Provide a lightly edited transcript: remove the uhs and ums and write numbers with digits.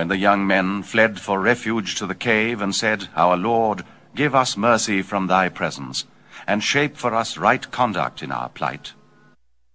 When the young men fled for refuge to the cave and said, Our Lord, give us mercy from thy presence, and shape for us right conduct in our plight,